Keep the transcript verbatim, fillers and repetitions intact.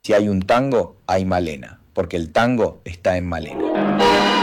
Si hay un tango, hay Malena, porque el tango está en Malena.